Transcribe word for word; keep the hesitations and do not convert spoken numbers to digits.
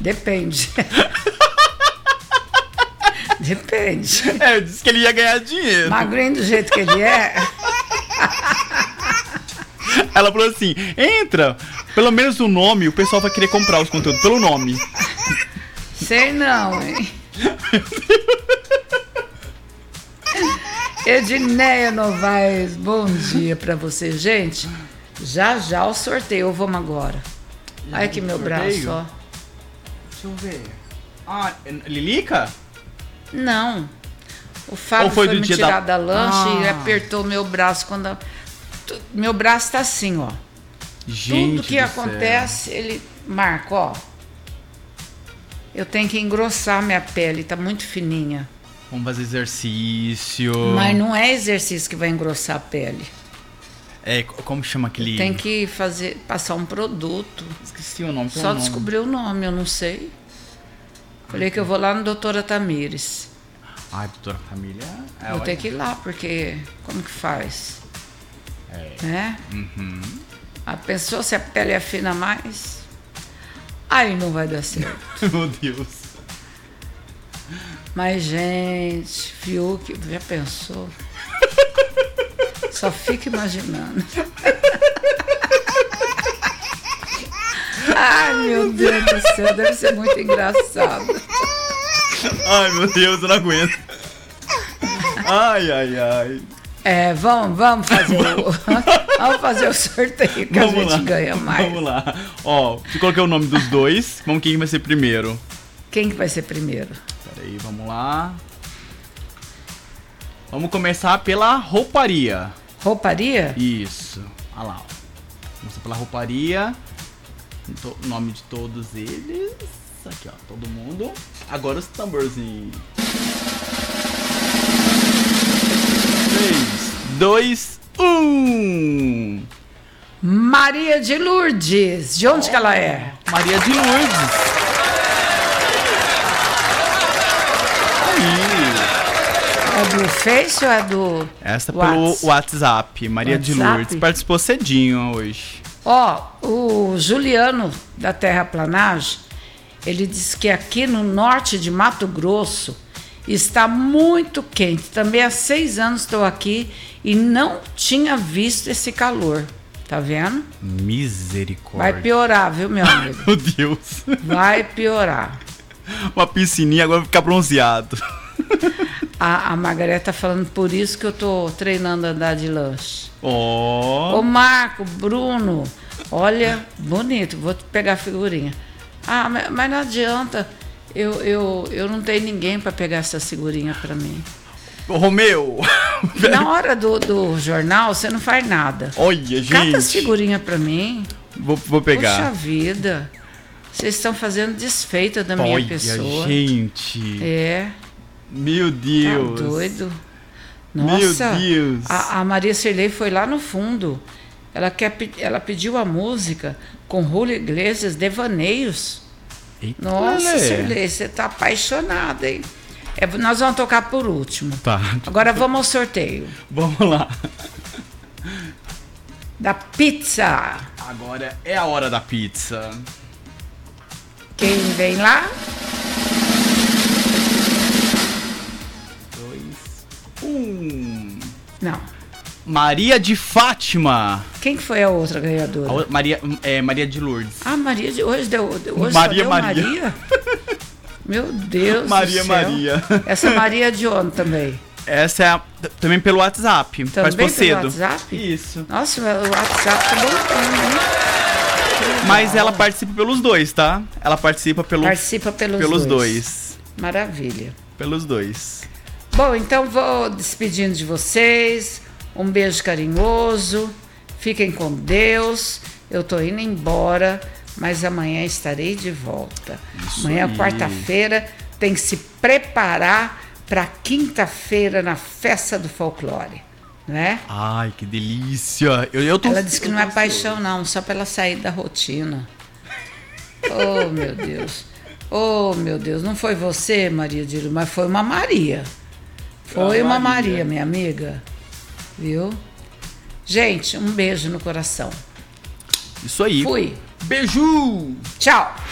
Depende. Depende. É, disse que ele ia ganhar dinheiro. Magrinho do jeito que ele é. Ela falou assim, entra, pelo menos o nome, o pessoal vai querer comprar os conteúdos pelo nome. Sei não, hein? Edneia Novaes, bom dia pra você. Gente, já já o sorteio, vamos agora. Já Olha aqui meu sorteio? braço, ó. Deixa eu ver. Ah, Lilica? Não. O Fábio Ou foi foi, do me dia tirar da- da, lanche Ah. e apertou meu braço quando... a- tu- Meu braço tá assim, ó. Gente Tudo que do acontece, ele marca, ó. Eu tenho que engrossar minha pele, tá muito fininha. céu. Vamos fazer exercício. Mas não é exercício que vai engrossar a pele. É, co- como chama aquele... Tem que fazer, passar um produto. Esqueci o nome. tem um Só nome. descobri o nome, eu não sei. Falei que eu vou lá no doutora Tamires. Ai, doutora Família... É, vou olha. ter que ir lá, porque como que faz? É. Né? Uhum. A pessoa, se a pele afina mais, aí não vai dar certo. Meu Deus. Mas, gente, Fiuk, já pensou? Só fica imaginando. Ai, meu Deus do céu, deve ser muito engraçado. Ai, meu Deus, eu não aguento. Ai, ai, ai. É, vamos, vamos fazer o, vamos fazer o sorteio que a Vamos gente lá. ganha mais. Vamos lá. Ó, eu coloquei o nome dos dois. Vamos quem vai ser primeiro. Quem que vai ser primeiro? Peraí, vamos lá. Vamos começar pela rouparia. Rouparia? Isso. Olha lá, ó. Começar pela rouparia. To- O nome de todos eles. Aqui, ó, todo mundo. Agora os tamborzinhos. três, dois, um. Maria de Lourdes. De onde que ela é? Maria de Lourdes. Aí. É do Face ou é do Essa Whats? pelo WhatsApp. Maria de WhatsApp? Lourdes. Participou cedinho hoje. Ó, o Juliano da Terraplanagem, ele disse que aqui no norte de Mato Grosso está muito quente. Também há seis anos estou aqui e não tinha visto esse calor. Tá vendo? Misericórdia. Vai piorar, viu, meu amigo? Meu Deus. Vai piorar. Uma piscininha, agora vai ficar bronzeado. A, a Margareta tá falando por isso que eu tô treinando a andar de lanche. Ó. Ô Marco, Bruno, olha, bonito, vou pegar a figurinha. Ah, mas, mas não adianta, eu, eu, eu não tenho ninguém para pegar essa figurinha para mim. Ô, Romeu. Na hora do, do jornal, você não faz nada. Olha, gente. Cata as figurinhas para mim. Vou, vou pegar. Puxa vida, vocês estão fazendo desfeita da minha Olha, pessoa. gente. É, Meu tá Deus. doido. Meu Nossa, Deus. A, a Maria Cirlei foi lá no fundo. Ela, quer, pe- ela pediu a música com Julio Iglesias, Devaneios. Eita, Nossa, Lelê. Cirlei, você tá apaixonada, hein? É, nós vamos tocar por último. Tá. Agora vamos ao sorteio Vamos lá. da pizza. Agora é a hora da pizza. Quem vem lá? Dois, um. Não. Maria de Fátima. Quem que foi a outra ganhadora? A o- Maria, é, Maria de Lourdes. Ah, Maria de hoje deu. Hoje Maria, só deu Maria. Maria. Meu Deus Maria, do céu. Maria. Essa Maria de onde também? Essa é a, t- também pelo WhatsApp. Também Participou pelo cedo. WhatsApp? Isso. Nossa, o WhatsApp tá bombando, hein? Mas ela participa pelos dois, tá? Ela participa pelo, Participa pelos, pelos dois. dois. Maravilha. Pelos dois. Bom, então vou despedindo de vocês. Um beijo carinhoso. Fiquem com Deus. Eu tô indo embora, mas amanhã estarei de volta. Isso amanhã, aí. quarta-feira, tem que se preparar para quinta-feira na festa do folclore, não é? Ai, que delícia. Eu, eu tô, Ela disse que eu não é tô paixão, não, só para ela sair da rotina. Oh, meu Deus. Oh, meu Deus. Não foi você, Maria de Lourdes, mas foi uma Maria. Foi Ah, uma Maria. Maria, minha amiga. Viu? Gente, um beijo no coração. Isso aí. Fui. Beijo! Tchau.